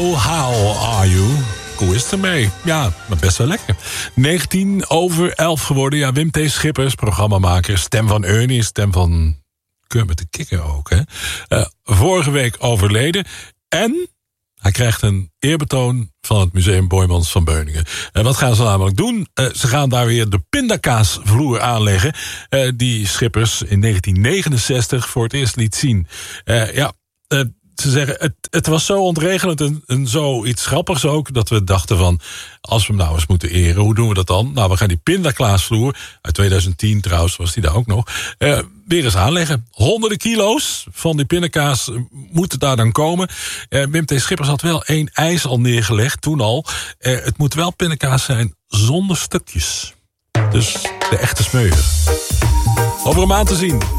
How are you? Hoe is het ermee? Ja, maar best wel lekker. 11:19 geworden. Ja, Wim T. Schippers, programmamaker. Stem van Ernie, stem van Kermit de Kikker ook. Hè? Vorige week overleden. En hij krijgt een eerbetoon van het Museum Boijmans van Beuningen. En wat gaan ze namelijk doen? Ze gaan daar weer de pindakaasvloer aanleggen. Die Schippers in 1969 voor het eerst liet zien. Ze zeggen, het was zo ontregelend en zoiets grappigs ook, dat we dachten van, als we hem nou eens moeten eren, hoe doen we dat dan? Nou, we gaan die pindakaasvloer, uit 2010 trouwens was die daar ook nog, weer eens aanleggen. Honderden kilo's van die pindakaas moeten daar dan komen. Wim T. Schippers had wel 1 eis al neergelegd, toen al. Het moet wel pindakaas zijn zonder stukjes. Dus de echte smeuïger. Over een maand te zien